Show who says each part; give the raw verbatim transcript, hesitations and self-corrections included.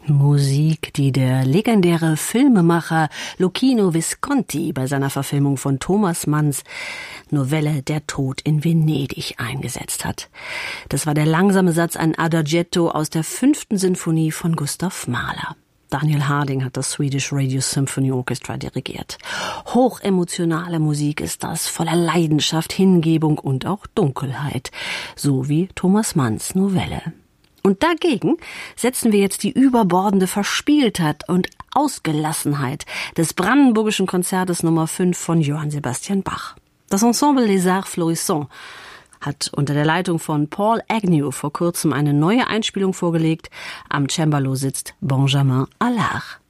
Speaker 1: Musik, die der legendäre Filmemacher Luchino Visconti bei seiner Verfilmung von Thomas Manns Novelle Der Tod in Venedig eingesetzt hat. Das war der langsame Satz, ein Adagietto aus der fünften Sinfonie von Gustav Mahler. Daniel Harding hat das Swedish Radio Symphony Orchestra dirigiert. Hochemotionale Musik ist das, voller Leidenschaft, Hingebung und auch Dunkelheit, so wie Thomas Manns Novelle. Und dagegen setzen wir jetzt die überbordende Verspieltheit und Ausgelassenheit des Brandenburgischen Konzertes Nummer fünf von Johann Sebastian Bach. Das Ensemble Les Arts Florissants hat unter der Leitung von Paul Agnew vor kurzem eine neue Einspielung vorgelegt. Am Cembalo sitzt Benjamin Allard.